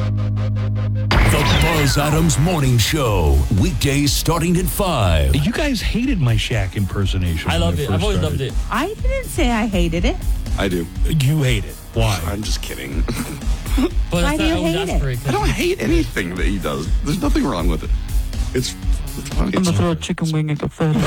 The Buzz Adams Morning Show. Weekdays starting at 5. You guys hated my Shaq impersonation. I loved it. I've always loved it. I didn't say I hated it. I do. You hate it. Why? I'm just kidding. But Why do you hate it? I don't hate anything that he does. There's nothing wrong with it. It's funny. I'm gonna throw a chicken wing at the photo.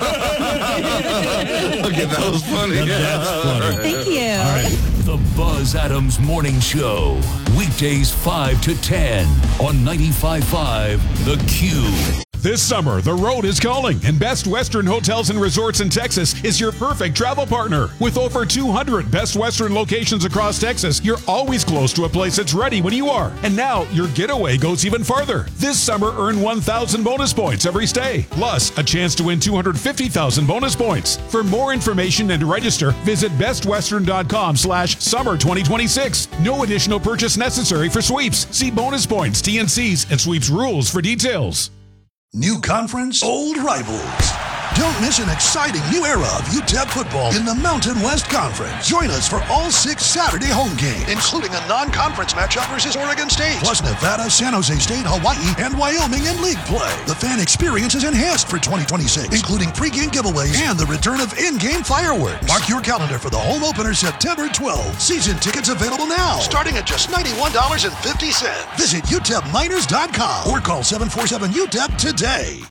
Okay, that was funny. That's funny. Thank you. All right. The Buzz Adams Morning Show. Weekdays 5 to 10 on 95.5 The Q. This summer, the road is calling, and Best Western Hotels and Resorts in Texas is your perfect travel partner. With over 200 Best Western locations across Texas, you're always close to a place that's ready when you are. And now, your getaway goes even farther. This summer, earn 1,000 bonus points every stay, plus a chance to win 250,000 bonus points. For more information and to register, visit bestwestern.com/summer 2026. No additional purchase necessary for sweeps. See bonus points, TNCs, and sweeps rules for details. New conference, old rivals. Don't miss an exciting new era of UTEP football in the Mountain West Conference. Join us for all 6 Saturday home games, including a non-conference matchup versus Oregon State, plus Nevada, San Jose State, Hawaii, and Wyoming in league play. The fan experience is enhanced for 2026, including pregame giveaways and the return of in-game fireworks. Mark your calendar for the home opener September 12th. Season tickets available now, starting at just $91.50. Visit UTEPminers.com or call 747-UTEP today.